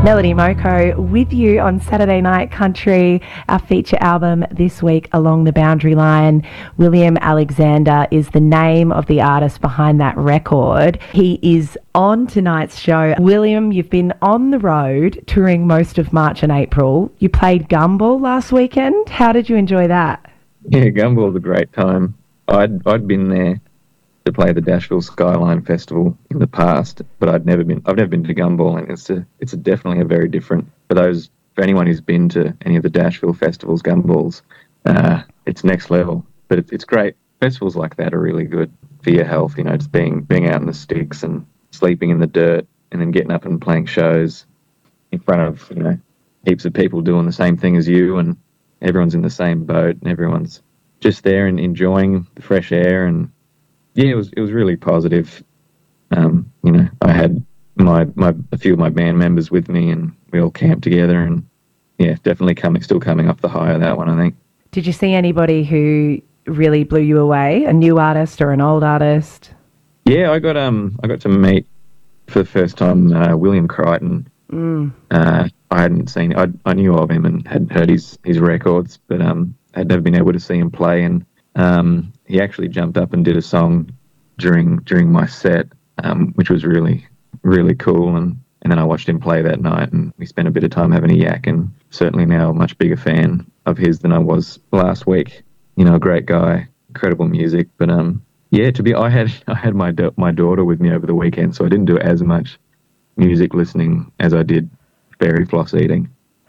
Melody Moko with you on Saturday Night Country, our feature album this week, Along the Boundary Line. William Alexander is the name of the artist behind that record. He is on tonight's show. William, you've been on the road touring most of March and April. You played Gumball last weekend. How did you enjoy that? Yeah, Gumball's a great time. I'd been there to play the Dashville Skyline Festival in the past, but I've never been to Gumball, and it's definitely a very different, for anyone who's been to any of the Dashville festivals, Gumballs, it's next level. But it's great. Festivals like that are really good for your health, just being out in the sticks and sleeping in the dirt and then getting up and playing shows in front of, heaps of people doing the same thing as you, and everyone's in the same boat and everyone's just there and enjoying the fresh air. And yeah, it was really positive. I had a few of my band members with me, and we all camped together, and yeah, definitely still coming off the high of that one, I think. Did you see anybody who really blew you away? A new artist or an old artist? Yeah, I got to meet for the first time William Crichton. I hadn't seen. I knew of him and had heard his records, but I'd never been able to see him play. And he actually jumped up and did a song during my set, which was really, really cool. And then I watched him play that night, and we spent a bit of time having a yak. And certainly now a much bigger fan of his than I was last week. A great guy, incredible music. But yeah, I had my daughter with me over the weekend, so I didn't do as much music listening as I did fairy floss eating.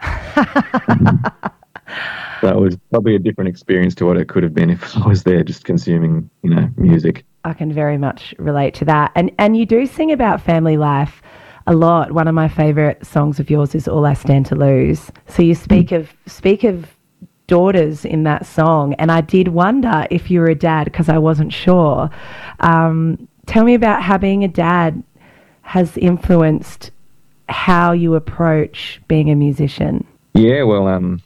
That was probably a different experience to what it could have been if I was there just consuming, music. I can very much relate to that. And you do sing about family life a lot. One of my favourite songs of yours is All I Stand to Lose. So you speak of daughters in that song, and I did wonder if you were a dad because I wasn't sure. Tell me about how being a dad has influenced how you approach being a musician. Yeah, well,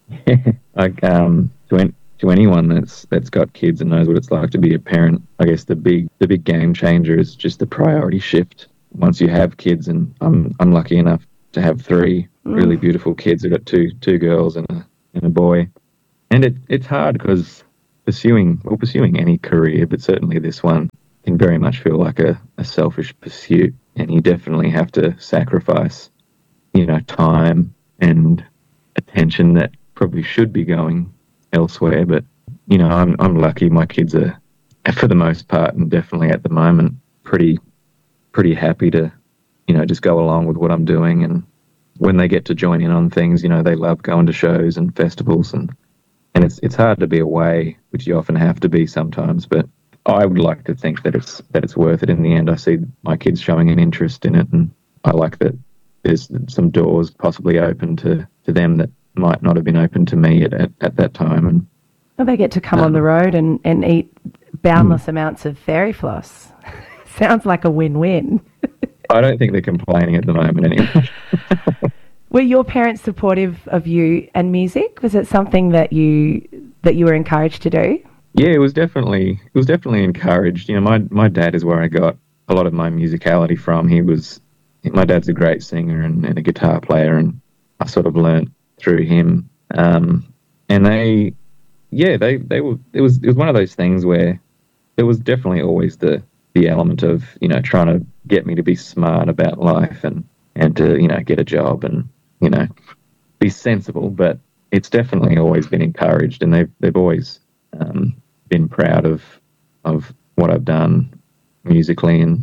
to anyone that's got kids and knows what it's like to be a parent, I guess the big game changer is just the priority shift once you have kids. And I'm lucky enough to have three really beautiful kids. I've got two girls and a boy, and it's hard because pursuing any career, but certainly this one, can very much feel like a selfish pursuit, and you definitely have to sacrifice time and attention that probably should be going elsewhere. But I'm lucky. My kids are, for the most part, and definitely at the moment, pretty happy to just go along with what I'm doing. And when they get to join in on things, they love going to shows and festivals, and it's hard to be away, which you often have to be sometimes. But I would like to think that it's worth it in the end. I see my kids showing an interest in it, and I like that there's some doors possibly open to them that might not have been open to me at that time. And well, they get to come on the road and eat boundless amounts of fairy floss. Sounds like a win-win. I don't think they're complaining at the moment anyway. Were your parents supportive of you and music? Was it something that you were encouraged to do? Yeah, it was definitely encouraged. My dad is where I got a lot of my musicality from. My dad's a great singer and a guitar player, and I sort of learnt through him. And they were. It was one of those things where there was definitely always the element of trying to get me to be smart about life and to get a job and be sensible. But it's definitely always been encouraged, and they've always been proud of what I've done musically, and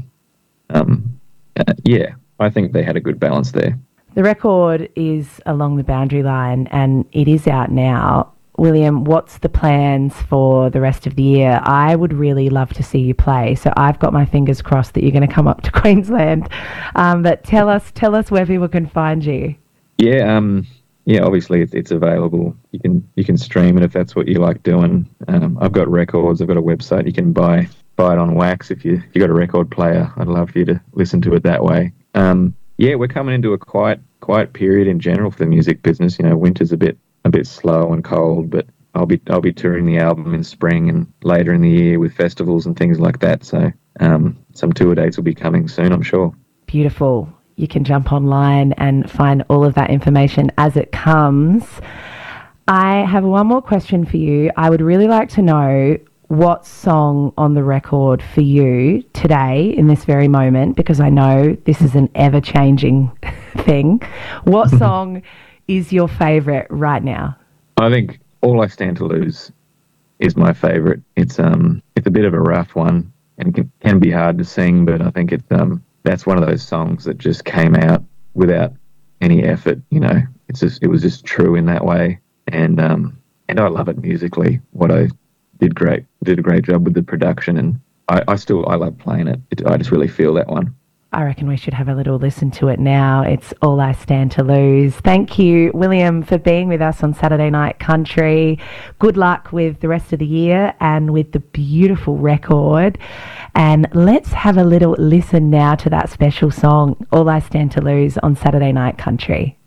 I think they had a good balance there. The record is Along the Boundary Line, and it is out now. William, what's the plans for the rest of the year? I would really love to see you play, so I've got my fingers crossed that you're going to come up to Queensland. But tell us where people can find you. Yeah, obviously it's available. You can stream it if that's what you like doing. I've got records. I've got a website. You can buy it on wax if you got a record player. I'd love for you to listen to it that way. We're coming into a quiet period in general for the music business. Winter's a bit slow and cold, but I'll be touring the album in spring and later in the year with festivals and things like that. So some tour dates will be coming soon, I'm sure. Beautiful. you can jump online and find all of that information as it comes. I have one more question for you. I would really like to know what song on the record for you today in this very moment, because I know this is an ever-changing thing. What song is your favourite right now? I think All I Stand to Lose is my favourite. It's a bit of a rough one and can be hard to sing, but I think that's one of those songs that just came out without any effort. You know, it was just true in that way, and I love it musically. I did a great job with the production, and I love playing it. I just really feel that one. I reckon we should have a little listen to it now. It's All I Stand to Lose. Thank you, William, for being with us on Saturday Night Country. Good luck with the rest of the year and with the beautiful record. And let's have a little listen now to that special song, All I Stand to Lose, on Saturday Night Country.